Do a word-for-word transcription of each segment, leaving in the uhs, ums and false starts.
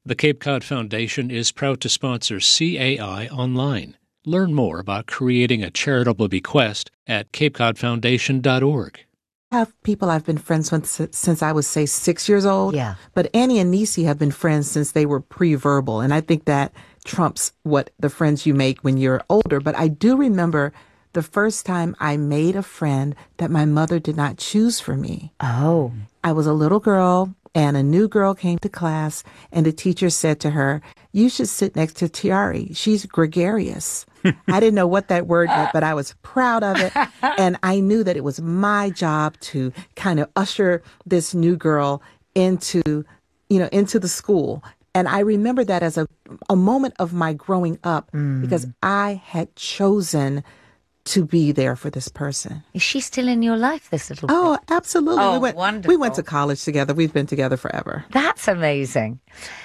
The Cape Cod Foundation is proud to sponsor C A I Online. Learn more about creating a charitable bequest at cape cod foundation dot org. I have people I've been friends with since I was, say, six years old. Yeah. But Annie and Nisi have been friends since they were pre-verbal. And I think that trumps what the friends you make when you're older. But I do remember the first time I made a friend that my mother did not choose for me. Oh. I was a little girl, and a new girl came to class, and the teacher said to her, "You should sit next to Tiari. She's gregarious." I didn't know what that word meant, but I was proud of it. And I knew that it was my job to kind of usher this new girl into, you know, into the school. And I remember that as a, a moment of my growing up mm. because I had chosen to be there for this person. Is she still in your life, this little Oh, bit? absolutely. Oh, we went, wonderful. We went to college together. We've been together forever. That's amazing.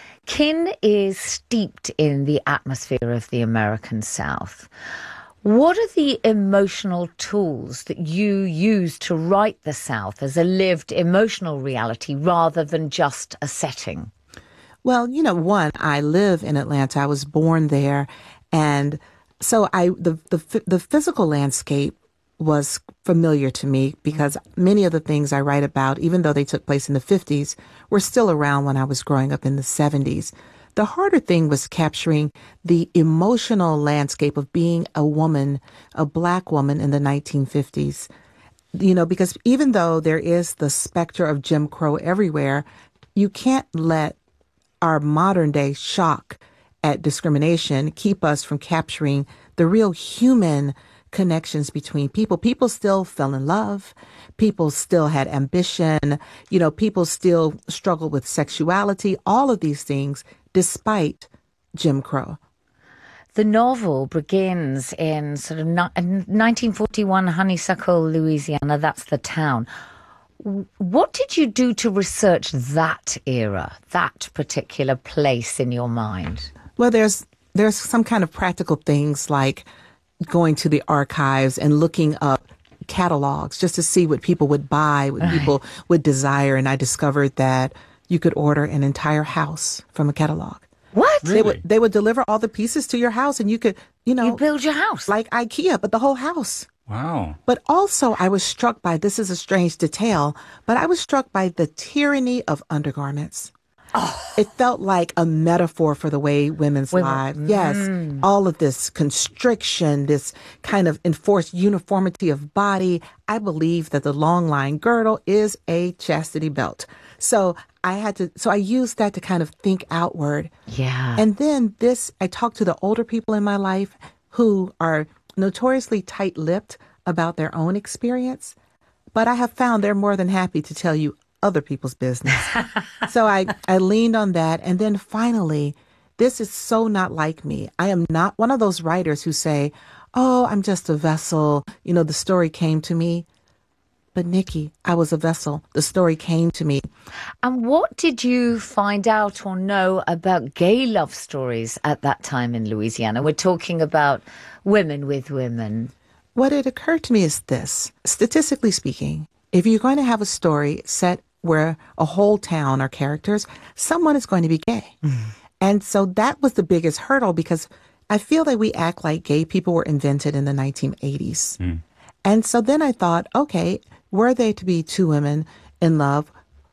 Kin is steeped in the atmosphere of the American South. What are the emotional tools that you use to write the South as a lived emotional reality rather than just a setting? Well, you know, one, I live in Atlanta. I was born there. And so I the the, the physical landscape was familiar to me because many of the things I write about, even though they took place in the fifties, were still around when I was growing up in the seventies. The harder thing was capturing the emotional landscape of being a woman, a Black woman in the nineteen fifties. You know, because even though there is the specter of Jim Crow everywhere, you can't let our modern day shock at discrimination keep us from capturing the real human connections between people. People still fell in love. People still had ambition. You know, people still struggled with sexuality, all of these things, despite Jim Crow. The novel begins in sort of nineteen forty-one, Honeysuckle, Louisiana. That's the town. What did you do to research that era, that particular place in your mind? Well, there's there's some kind of practical things like going to the archives and looking up catalogs just to see what people would buy, what right. people would desire. And I discovered that you could order an entire house from a catalog. What? Really? They would they would deliver all the pieces to your house and you could, you know. You build your house. Like IKEA, but the whole house. Wow. But also I was struck by, this is a strange detail, but I was struck by the tyranny of undergarments. Oh. It felt like a metaphor for the way women's Women. lives. Yes. Mm. All of this constriction, this kind of enforced uniformity of body. I believe that the long line girdle is a chastity belt. So I had to, so I used that to kind of think outward. Yeah. And then this, I talked to the older people in my life who are notoriously tight-lipped about their own experience. But I have found they're more than happy to tell you other people's business. So I, I leaned on that. And then finally, this is so not like me. I am not one of those writers who say, oh, I'm just a vessel. You know, the story came to me. But Nikki, I was a vessel. The story came to me. And what did you find out or know about gay love stories at that time in Louisiana? We're talking about women with women. What had occurred to me is this. Statistically speaking, if you're going to have a story set where a whole town are characters, someone is going to be gay. Mm. And so that was the biggest hurdle because I feel that we act like gay people were invented in the nineteen eighties. Mm. And so then I thought, okay, were they to be two women in love,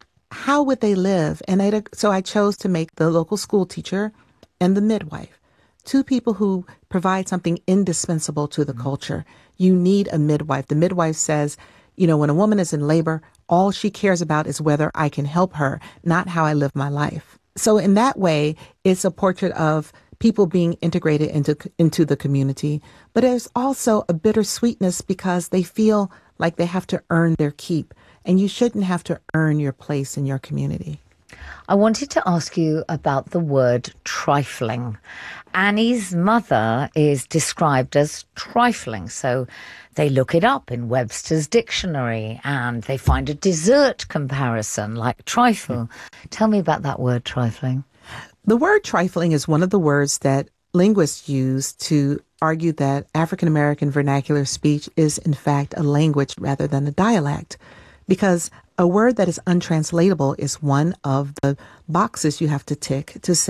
how would they live? And I, so I chose to make the local school teacher and the midwife, two people who provide something indispensable to the mm. culture. You need a midwife. The midwife says, you know, when a woman is in labor, all she cares about is whether I can help her, not how I live my life. So in that way, it's a portrait of people being integrated into into the community. But there's also a bittersweetness because they feel like they have to earn their keep. And you shouldn't have to earn your place in your community. I wanted to ask you about the word trifling. Annie's mother is described as trifling, so they look it up in Webster's dictionary and they find a dessert comparison like trifle. Tell me about that word, trifling. The word trifling is one of the words that linguists use to argue that African American vernacular speech is in fact a language rather than a dialect, because a word that is untranslatable is one of the boxes you have to tick to say